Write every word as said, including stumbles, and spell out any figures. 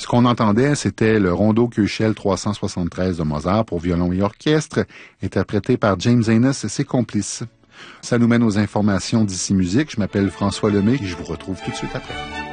qu'on entendait, c'était le Rondo Köchel trois cent soixante-treize de Mozart pour violon et orchestre, interprété par James Ehnes et ses complices. Ça nous mène aux informations d'Ici Musique. Je m'appelle François Lemay et je vous retrouve tout de suite après.